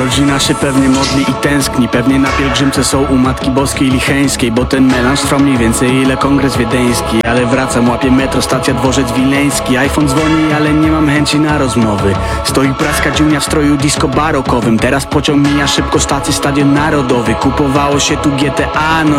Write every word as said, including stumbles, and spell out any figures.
Rodzina się pewnie modli i tęskni, pewnie na pielgrzymce są u Matki Boskiej Licheńskiej, bo ten melanż trwał mniej więcej ile kongres wiedeński. Ale wracam, łapię metro, stacja Dworzec Wileński. iPhone dzwoni, ale nie mam chęci na rozmowy. Stoi praska dziunia w stroju disco barokowym. Teraz pociąg mija szybko stację Stadion Narodowy. Kupowało się tu G T A, no